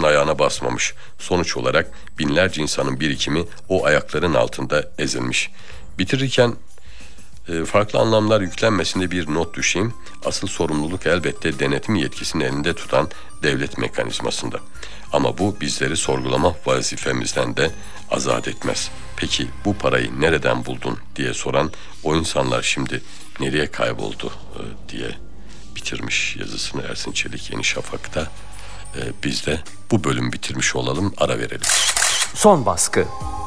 ayağına basmamış. Sonuç olarak binlerce insanın birikimi o ayakların altında ezilmiş. Bitirirken farklı anlamlar yüklenmesinde bir not düşeyim. Asıl sorumluluk elbette denetim yetkisini elinde tutan devlet mekanizmasında. Ama bu bizleri sorgulama vazifemizden de azat etmez. Peki bu parayı nereden buldun diye soran o insanlar şimdi nereye kayboldu diye bitirmiş yazısını Ersin Çelik Yeni Şafak'ta. Biz de bu bölüm bitirmiş olalım, ara verelim. Son baskı.